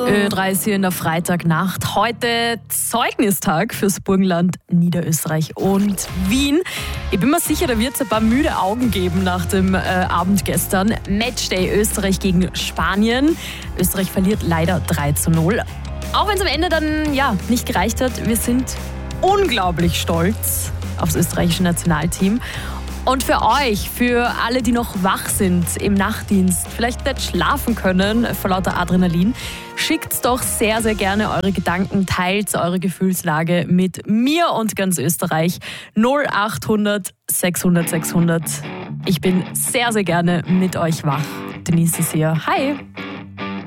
Ö3 ist hier in der Freitagnacht. Heute Zeugnistag fürs Burgenland Niederösterreich und Wien. Ich bin mir sicher, da wird es ein paar müde Augen geben nach dem Abend gestern. Matchday Österreich gegen Spanien. Österreich verliert leider 3:0. Auch wenn es am Ende dann nicht gereicht hat, wir sind unglaublich stolz aufs österreichische Nationalteam. Und für euch, für alle, die noch wach sind im Nachtdienst, vielleicht nicht schlafen können vor lauter Adrenalin, schickt doch sehr, sehr gerne eure Gedanken, teilt eure Gefühlslage mit mir und ganz Österreich. 0800 600 600. Ich bin sehr, sehr gerne mit euch wach. Denise ist hier. Hi!